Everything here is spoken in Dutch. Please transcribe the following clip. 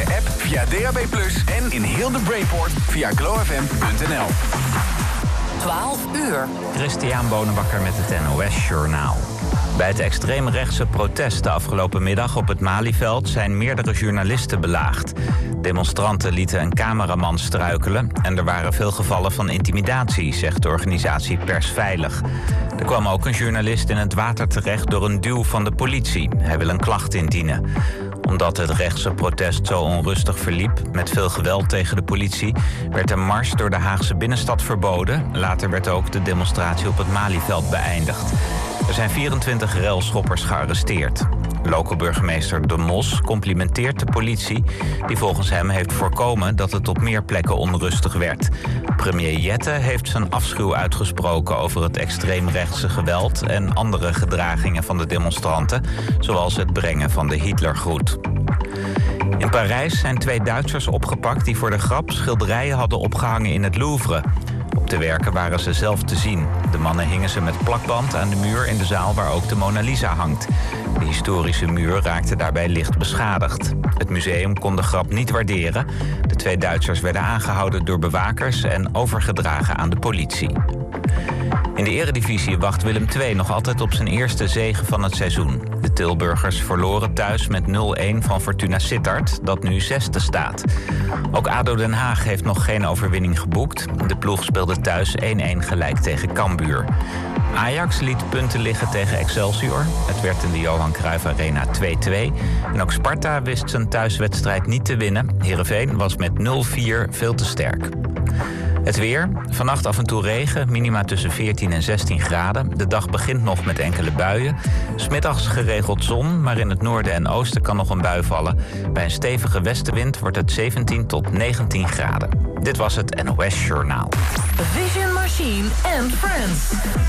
app, via DAB+, en in heel de Brainport via glowfm.nl. 12 uur. Christian Bonenbakker met het NOS Journaal. Bij het extreemrechtse protest de afgelopen middag op het Malieveld zijn meerdere journalisten belaagd. Demonstranten lieten een cameraman struikelen en er waren veel gevallen van intimidatie, zegt de organisatie Persveilig. Er kwam ook een journalist in het water terecht door een duw van de politie. Hij wil een klacht indienen. Omdat het rechtse protest zo onrustig verliep, met veel geweld tegen de politie, werd een mars door de Haagse binnenstad verboden. Later werd ook de demonstratie op het Malieveld beëindigd. Er zijn 24 relschoppers gearresteerd. Lokale burgemeester De Mos complimenteert de politie, die volgens hem heeft voorkomen dat het op meer plekken onrustig werd. Premier Jette heeft zijn afschuw uitgesproken over het extreemrechtse geweld en andere gedragingen van de demonstranten, zoals het brengen van de Hitlergroet. In Parijs zijn 2 Duitsers opgepakt die voor de grap schilderijen hadden opgehangen in het Louvre. Op de werken waren ze zelf te zien. De mannen hingen ze met plakband aan de muur in de zaal waar ook de Mona Lisa hangt. De historische muur raakte daarbij licht beschadigd. Het museum kon de grap niet waarderen. De 2 Duitsers werden aangehouden door bewakers en overgedragen aan de politie. In de Eredivisie wacht Willem II nog altijd op zijn eerste zege van het seizoen. De Tilburgers verloren thuis met 0-1 van Fortuna Sittard, dat nu 6e staat. Ook ADO Den Haag heeft nog geen overwinning geboekt. De ploeg speelde thuis 1-1 gelijk tegen Cambuur. Ajax liet punten liggen tegen Excelsior. Het werd in de Johan Cruijff Arena 2-2. En ook Sparta wist zijn thuiswedstrijd niet te winnen. Heerenveen was met 0-4 veel te sterk. Het weer. Vannacht af en toe regen, minima tussen 14 en 16 graden. De dag begint nog met enkele buien. 's Middags geregeld zon, maar in het noorden en oosten kan nog een bui vallen. Bij een stevige westenwind wordt het 17 tot 19 graden. Dit was het NOS Journaal. Vision Machine and Friends.